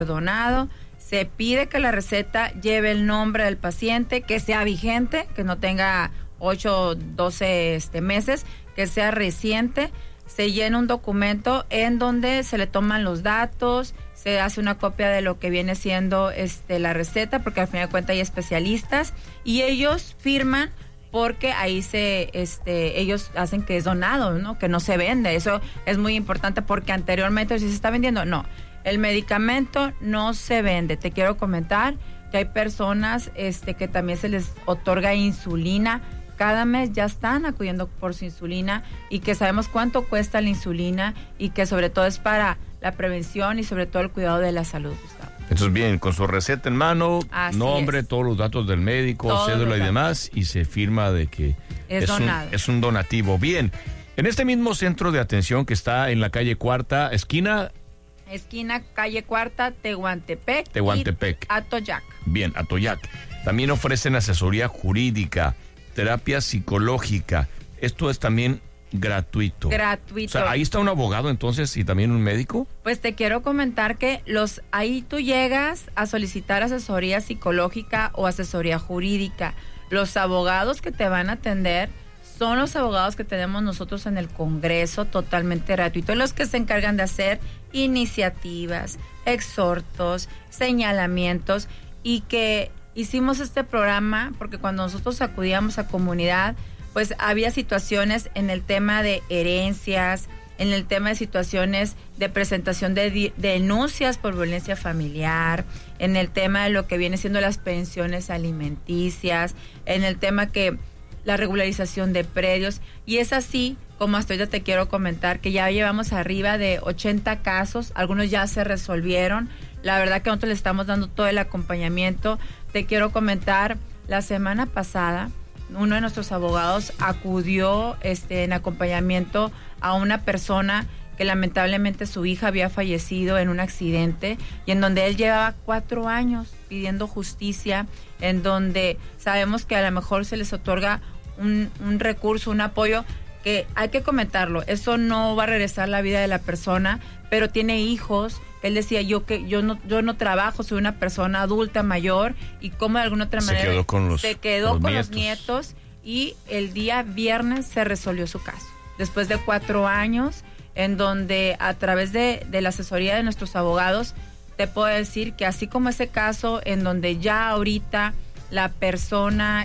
donado. Se pide que la receta lleve el nombre del paciente, que sea vigente, que no tenga 8 o 12 meses, que sea reciente. Se llena un documento en donde se le toman los datos, se hace una copia de lo que viene siendo la receta, porque al final de cuentas hay especialistas, y ellos firman porque ahí ellos hacen que es donado, ¿no? Que no se vende. Eso es muy importante porque anteriormente si se está vendiendo, no. El medicamento no se vende. Te quiero comentar que hay personas que también se les otorga insulina. Cada mes ya están acudiendo por su insulina y que sabemos cuánto cuesta la insulina y que sobre todo es para la prevención y sobre todo el cuidado de la salud, Gustavo. Entonces, bien, con su receta en mano, así nombre, es. todos los datos del médico, Todos cédula y los demás, y se firma de que es un donativo. Bien, en este mismo centro de atención que está en la calle Cuarta, esquina calle Cuarta, Tehuantepec. Y Atoyac. Bien, Atoyac. También ofrecen asesoría jurídica, terapia psicológica. Esto es también gratuito. Gratuito. O sea, ahí está un abogado entonces y también un médico. Pues te quiero comentar que ahí tú llegas a solicitar asesoría psicológica o asesoría jurídica. Los abogados que te van a atender son los abogados que tenemos nosotros en el Congreso, totalmente gratuito, los que se encargan de hacer iniciativas, exhortos, señalamientos, y que hicimos este programa porque cuando nosotros acudíamos a comunidad, pues había situaciones en el tema de herencias, en el tema de situaciones de presentación de denuncias por violencia familiar, en el tema de lo que viene siendo las pensiones alimenticias, en el tema que la regularización de predios, y es así como hasta ahorita te quiero comentar que ya llevamos arriba de 80 casos, algunos ya se resolvieron. La verdad que nosotros le estamos dando todo el acompañamiento. Te quiero comentar, la semana pasada uno de nuestros abogados acudió en acompañamiento a una persona que lamentablemente su hija había fallecido en un accidente y en donde él llevaba 4 años pidiendo justicia, en donde sabemos que a lo mejor se les otorga un recurso, un apoyo, que hay que comentarlo, eso no va a regresar la vida de la persona, pero tiene hijos. Él decía, yo no trabajo, soy una persona adulta, mayor, y como de alguna otra manera se quedó con los nietos, y el día viernes se resolvió su caso. Después de 4 años, en donde a través de la asesoría de nuestros abogados, te puedo decir que así como ese caso en donde ya ahorita la persona,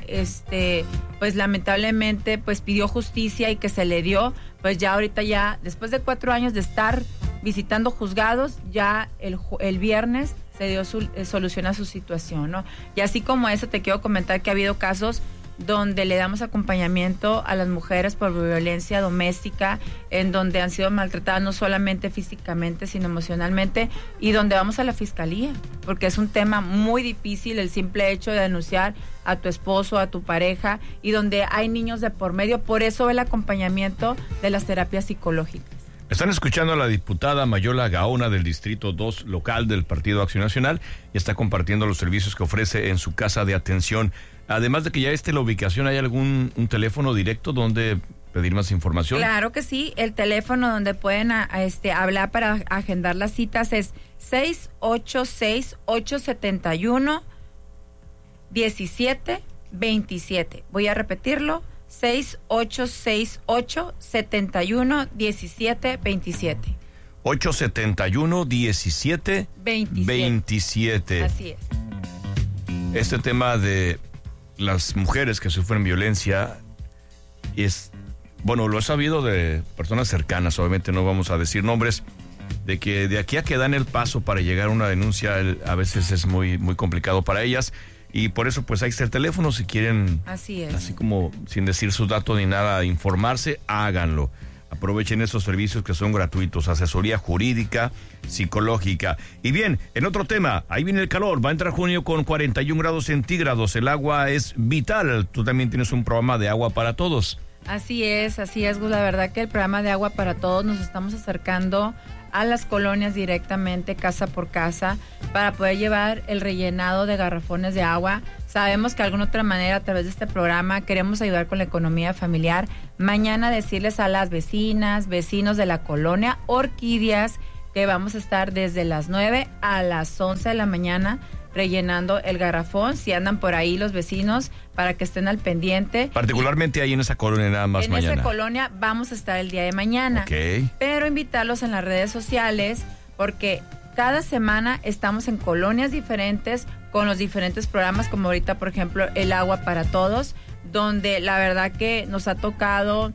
pues lamentablemente, pues pidió justicia y que se le dio, pues ya ahorita ya, después de 4 años de estar visitando juzgados, ya el viernes se dio solución a su situación, ¿no? Y así como eso, te quiero comentar que ha habido casos donde le damos acompañamiento a las mujeres por violencia doméstica, en donde han sido maltratadas no solamente físicamente, sino emocionalmente, y donde vamos a la fiscalía, porque es un tema muy difícil el simple hecho de denunciar a tu esposo, a tu pareja, y donde hay niños de por medio. Por eso el acompañamiento de las terapias psicológicas. Están escuchando a la diputada Mayola Gaona del Distrito 2 local del Partido Acción Nacional y está compartiendo los servicios que ofrece en su casa de atención. Además de que ya la ubicación, ¿hay algún teléfono directo donde pedir más información? Claro que sí, el teléfono donde pueden hablar para agendar las citas es 686-871-1727. Voy a repetirlo, 686-871-1727. 871-1727. Así es. Este tema de las mujeres que sufren violencia es, bueno, lo he sabido de personas cercanas, obviamente no vamos a decir nombres, de que de aquí a que dan el paso para llegar a una denuncia a veces es muy, muy complicado para ellas, y por eso pues hay que ser teléfono si quieren, así es, así como sin decir sus datos ni nada, informarse, háganlo. Aprovechen esos servicios que son gratuitos, asesoría jurídica, psicológica. Y bien, en otro tema, ahí viene el calor, va a entrar junio con 41 grados centígrados, el agua es vital. Tú también tienes un programa de agua para todos. Así es, Gus. La verdad que el programa de agua para todos nos estamos acercando a las colonias directamente, casa por casa, para poder llevar el rellenado de garrafones de agua. Sabemos que de alguna otra manera, a través de este programa, queremos ayudar con la economía familiar. Mañana decirles a las vecinas, vecinos de la colonia Orquídeas, que vamos a estar desde las 9 a las 11 de la mañana rellenando el garrafón, si andan por ahí los vecinos, para que estén al pendiente. Particularmente ahí en esa colonia nada más mañana. En esa colonia vamos a estar el día de mañana. Okay. Pero invitarlos en las redes sociales, porque cada semana estamos en colonias diferentes, con los diferentes programas, como ahorita, por ejemplo, El Agua para Todos, donde la verdad que nos ha tocado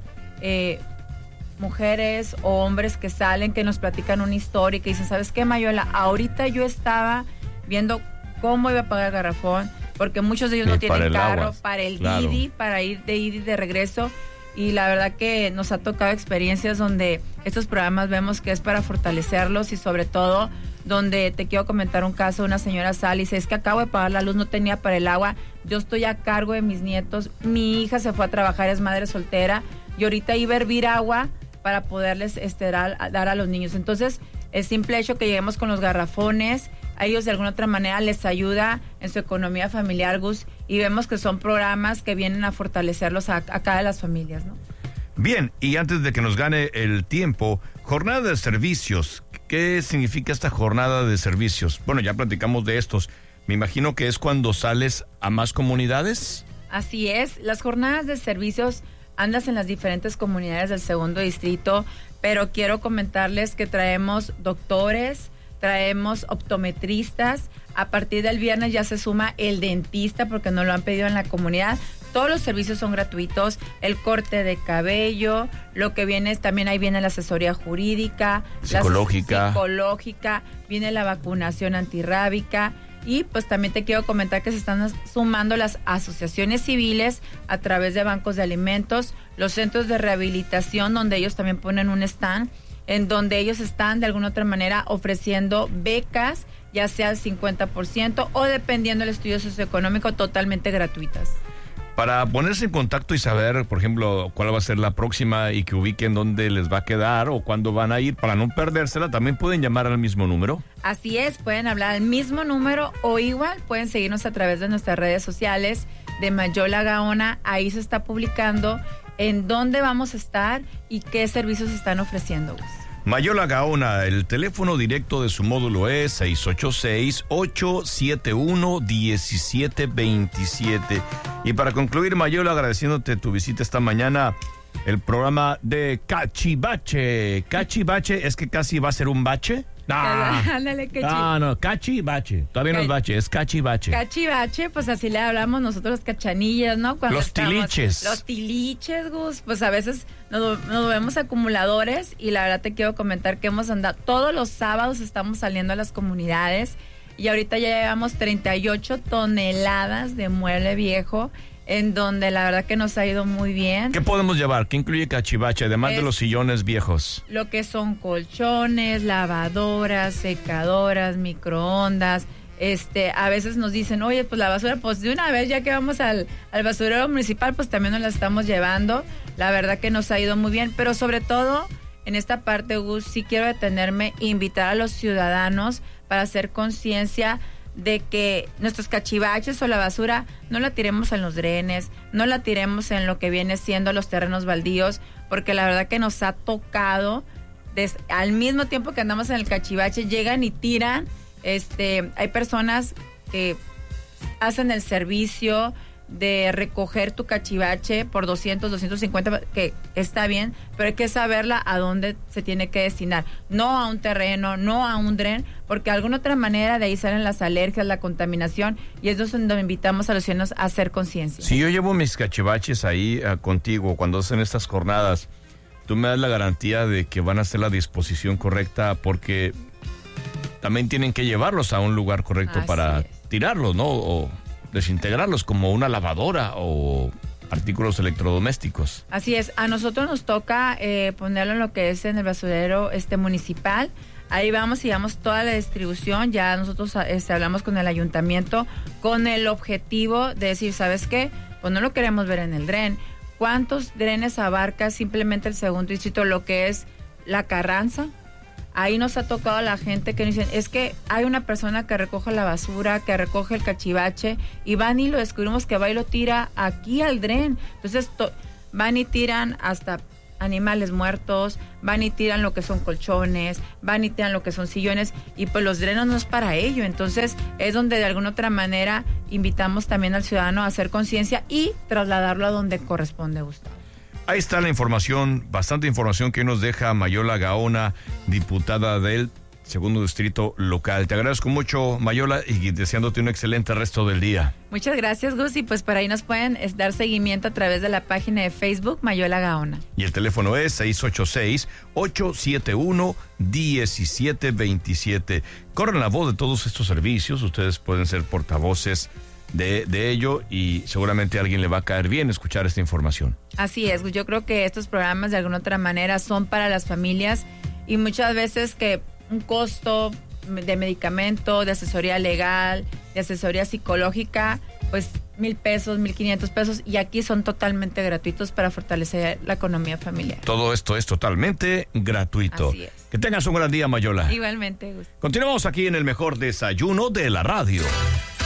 mujeres o hombres que salen, que nos platican una historia y que dicen, ¿sabes qué, Mayola? Ahorita yo estaba viendo cómo iba a pagar el garrafón, porque muchos de ellos no tienen carro, agua, para el claro. Didi, para ir y de regreso, y la verdad que nos ha tocado experiencias donde estos programas vemos que es para fortalecerlos, y sobre todo donde te quiero comentar un caso, una señora sale y dice, es que acabo de pagar la luz, no tenía para el agua, yo estoy a cargo de mis nietos, mi hija se fue a trabajar, es madre soltera, y ahorita iba a hervir agua para poderles dar a los niños. Entonces, el simple hecho que lleguemos con los garrafones, a ellos de alguna otra manera les ayuda en su economía familiar, Gus, y vemos que son programas que vienen a fortalecerlos a cada las familias, ¿no? Bien, y antes de que nos gane el tiempo, jornada de servicios. ¿Qué significa esta jornada de servicios? Bueno, ya platicamos de estos. Me imagino que es cuando sales a más comunidades. Así es, las jornadas de servicios andas en las diferentes comunidades del segundo distrito, pero quiero comentarles que traemos doctores, traemos optometristas, a partir del viernes ya se suma el dentista porque nos lo han pedido en la comunidad. Todos los servicios son gratuitos, el corte de cabello, lo que viene es también ahí viene la asesoría jurídica, psicológica, viene la vacunación antirrábica. Y pues también te quiero comentar que se están sumando las asociaciones civiles a través de bancos de alimentos, los centros de rehabilitación donde ellos también ponen un stand, en donde ellos están de alguna otra manera ofreciendo becas, ya sea al 50% o dependiendo del estudio socioeconómico, totalmente gratuitas. Para ponerse en contacto y saber, por ejemplo, cuál va a ser la próxima y que ubiquen dónde les va a quedar o cuándo van a ir, para no perdérsela, también pueden llamar al mismo número. Así es, pueden hablar al mismo número o igual pueden seguirnos a través de nuestras redes sociales de Mayola Gaona. Ahí se está publicando en dónde vamos a estar y qué servicios están ofreciendo. Mayola Gaona, el teléfono directo de su módulo es 686-871-1727. Y para concluir, Mayola, agradeciéndote tu visita esta mañana, el programa de Cachivache. ¿Cachivache es que casi va a ser un bache? Ándale, no, cachivache. Todavía no es bache, es cachivache. Cachivache, pues así le hablamos nosotros los cachanillas, ¿no? Cuando los tiliches. Los tiliches, Gus. Pues a veces nos vemos acumuladores y la verdad te quiero comentar que hemos andado, todos los sábados estamos saliendo a las comunidades y ahorita ya llevamos 38 toneladas de mueble viejo, en donde la verdad que nos ha ido muy bien. ¿Qué podemos llevar? ¿Qué incluye cachivache, además de los sillones viejos? Lo que son colchones, lavadoras, secadoras, microondas. A veces nos dicen, oye, pues la basura, pues de una vez ya que vamos al basurero municipal, pues también nos la estamos llevando. La verdad que nos ha ido muy bien, pero sobre todo en esta parte, Gus, sí quiero detenerme e invitar a los ciudadanos para hacer conciencia de que nuestros cachivaches o la basura no la tiremos en los drenes, no la tiremos en lo que viene siendo los terrenos baldíos, porque la verdad que nos ha tocado, al mismo tiempo que andamos en el cachivache, llegan y tiran, hay personas que hacen el servicio de recoger tu cachivache por 200, 250, que está bien, pero hay que saberla a dónde se tiene que destinar. No a un terreno, no a un dren, porque de alguna otra manera de ahí salen las alergias, la contaminación, y es donde invitamos a los ciudadanos a hacer conciencia. Si yo llevo mis cachivaches ahí contigo cuando hacen estas jornadas, tú me das la garantía de que van a hacer la disposición correcta, porque también tienen que llevarlos a un lugar correcto para tirarlos, ¿no? O desintegrarlos como una lavadora o artículos electrodomésticos. Así es, a nosotros nos toca ponerlo en lo que es en el basurero municipal. Ahí vamos y damos toda la distribución. Ya nosotros hablamos con el ayuntamiento con el objetivo de decir, ¿sabes qué? Pues no lo queremos ver en el dren. ¿Cuántos drenes abarca simplemente el segundo distrito, lo que es la Carranza? Ahí nos ha tocado a la gente que nos dicen, es que hay una persona que recoge la basura, que recoge el cachivache, y van y lo descubrimos que va y lo tira aquí al dren. Entonces van y tiran hasta animales muertos, van y tiran lo que son colchones, van y tiran lo que son sillones, y pues los drenos no es para ello. Entonces es donde de alguna otra manera invitamos también al ciudadano a hacer conciencia y trasladarlo a donde corresponde, Gustavo. Ahí está la información, bastante información que nos deja Mayola Gaona, diputada del segundo distrito local. Te agradezco mucho, Mayola, y deseándote un excelente resto del día. Muchas gracias, Gus, y pues por ahí nos pueden dar seguimiento a través de la página de Facebook Mayola Gaona. Y el teléfono es 686-871-1727. Corren la voz de todos estos servicios, ustedes pueden ser portavoces de ello, y seguramente a alguien le va a caer bien escuchar esta información. Así es, yo creo que estos programas de alguna otra manera son para las familias, y muchas veces que un costo de medicamento, de asesoría legal, de asesoría psicológica, pues $1,000, $1,500, y aquí son totalmente gratuitos para fortalecer la economía familiar. Todo esto es totalmente gratuito. Así es. Que tengas un gran día, Mayola. Igualmente, Gusto. Continuamos aquí en el mejor desayuno de la radio.